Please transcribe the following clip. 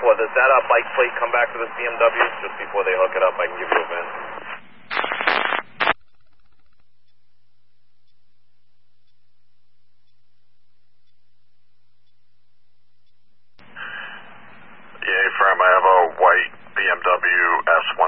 Does that bike plate come back to this BMW? Just before they hook it up, I can give you a VIN. Yeah, firm, I have a white BMW S1000.